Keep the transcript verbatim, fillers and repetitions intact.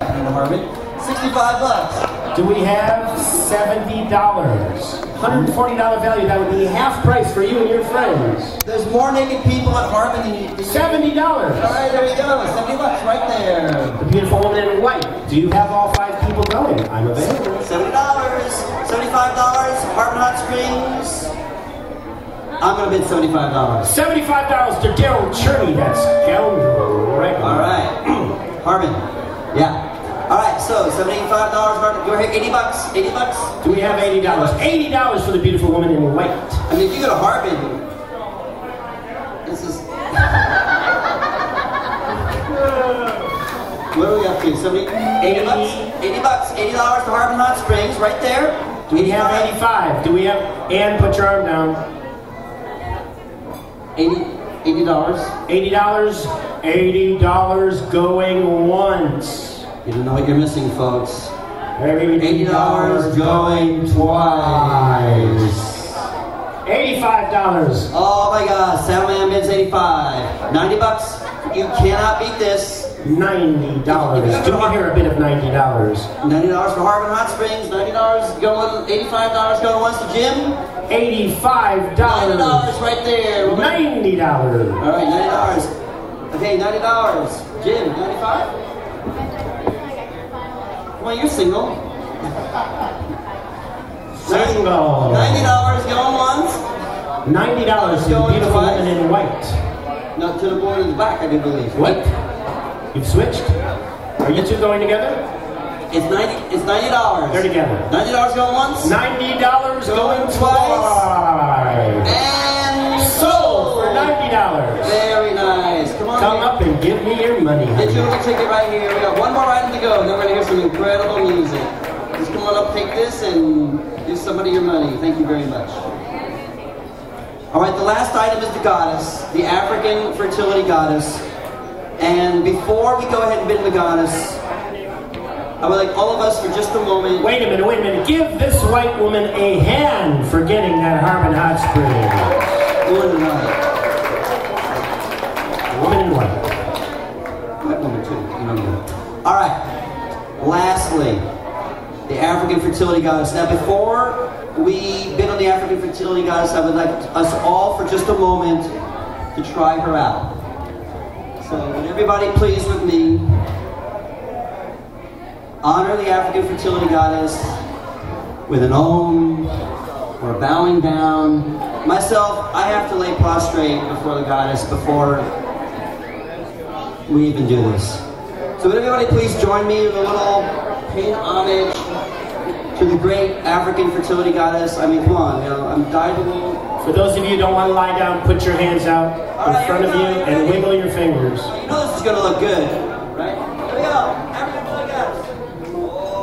Harvard. sixty-five bucks. Do we have seventy dollars? one hundred forty dollars value. That would be half price for you and your friends. There's more naked people at Harvard than you. seventy dollars. All right, there you go. seventy bucks right there. The beautiful woman in white. Do you have all five people going? I'm available. seventy dollars. seventy-five dollars. Harvard Hot Springs. I'm going to bid seventy-five dollars. seventy-five dollars to Daryl Cherney. That's scoundrel. Right. All right. Harvard. Yeah. All right, so seventy-five dollars, Harvard. Go ahead, eighty bucks. eighty bucks. Do we have eighty dollars? eighty dollars for the beautiful woman in white. I mean, if you go to Harvard, this is... What are we up to? seventy, eighty bucks? eighty bucks. eighty dollars to Harvard Hot Springs, right there. Do we have eighty-five? Do we have... Ann, put your arm down. eighty, eighty dollars. eighty dollars. eighty dollars going once. You don't know what you're missing, folks. eighty dollars going twice. eighty-five dollars. Oh my God, Salman bids eighty-five. ninety bucks. You cannot beat this. ninety dollars. Do we hear a bit of ninety dollars? ninety dollars for Harvard Hot Springs. ninety dollars going, eighty-five dollars going once to Jim. eighty-five dollars. ninety dollars right there. ninety dollars. All right, ninety dollars. Okay, ninety dollars. Jim, ninety-five? Well, you're single. Single. ninety dollars going once. ninety dollars to the beautiful woman in white. No, to the boy in the back, I do believe. What? You've switched? Are you two going together? It's ninety. It's ninety dollars. They're together. Ninety dollars going once. Ninety dollars going, going twice. And sold for ninety dollars. Very nice. Come on. Come here. up and give me your money. Get your little ticket right here. We got one more item to go, and then we're gonna hear some incredible music. Just come on up, take this, and give somebody your money. Thank you very much. All right, the last item is the goddess, the African fertility goddess. And before we go ahead and bid the goddess, I would like all of us for just a moment. Wait a minute, wait a minute. Give this white woman a hand for getting that Harvard Hot Springs. Woman in white. Woman in white. White woman too. You know. All right. Lastly, the African fertility goddess. Now, before we bid on the African fertility goddess, I would like us all for just a moment to try her out. So, would everybody please with me honor the African fertility goddess with an om or bowing down. Myself, I have to lay prostrate before the goddess before we even do this. So would everybody please join me in a little paying homage to the great African fertility goddess. I mean, come on, you know, I'm dying to... For those of you who don't want to lie down, put your hands out in right, front of go, you and wiggle your fingers. You know this is going to look good, right? Here we go.